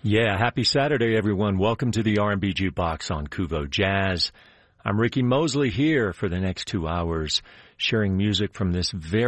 Yeah, happy Saturday, everyone. Welcome to the R&B Jukebox on Kuvo Jazz. I'm Ricky Mosley here for the next 2 hours, sharing music from this very